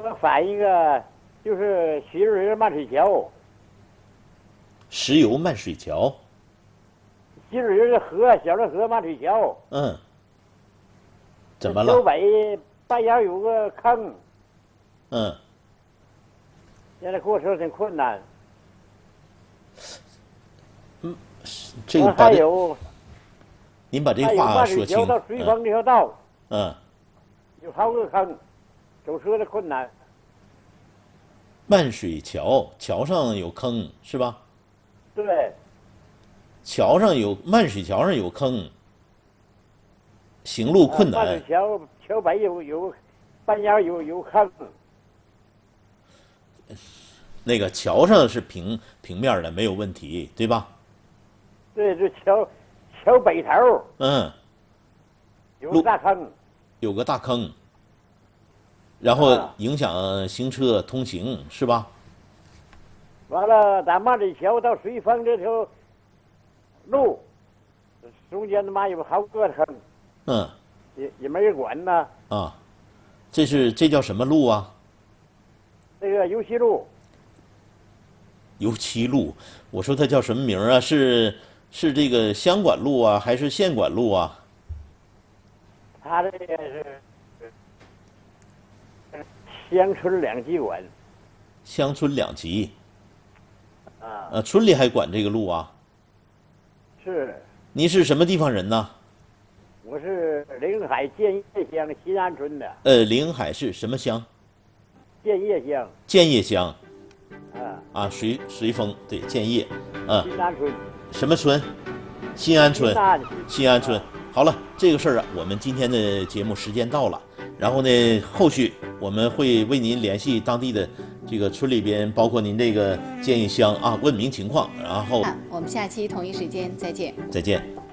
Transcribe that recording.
我反映一个，就是徐州人漫水桥， 石油漫水桥。 徐州人的河，小的河漫水桥。 嗯。怎么桥了？ 北半沿有个坑， 嗯。 现在过车挺困难。 这个把这， 还有您把这还有话漫水桥说清。 到水丰这条道， 嗯。 有好个坑，走车的困难。 漫水桥，桥上有坑是吧？ 对， 漫水桥上有坑，行路困漫难。 水桥北有半沿有坑。 那个桥上是平面的，没有问题，对吧？ 对，这桥北头嗯。 有个大坑。 有个大坑，然后啊影响行车通行，是吧？ 完了，咱漫水桥到水丰这条路，中间他妈有好个坑， 嗯。 也没人管呢。 啊，这叫什么路啊？ 这个游戏路， 油漆路。我说它叫什么名儿啊？是这个乡管路啊，还是县管路啊？ 它这个是乡村两级管乡村两级。 啊。 村里还管这个路啊？ 是， 您是什么地方人呢？ 我是临海建业乡新安村的。 临海市什么乡？ 建业乡建业乡。 啊。 啊，随丰，对，建业。嗯。 新安村。 什么村？新安村。新安村。 啊好了，这个事儿啊，我们今天的节目时间到了，然后呢，后续我们会为您联系当地的这个村里边，包括您这个建业乡啊，问明情况，然后我们下期同一时间再见。 再见。